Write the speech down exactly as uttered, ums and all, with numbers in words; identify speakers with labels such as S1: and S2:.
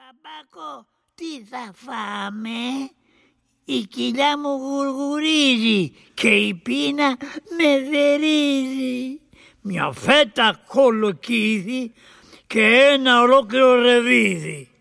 S1: Μπαμπάκο, τι θα φάμε? Η κοιλιά μου γουργουρίζει και η πείνα με δερίζει. Μια φέτα κολοκύδι και ένα ολόκληρο ρεβίδι.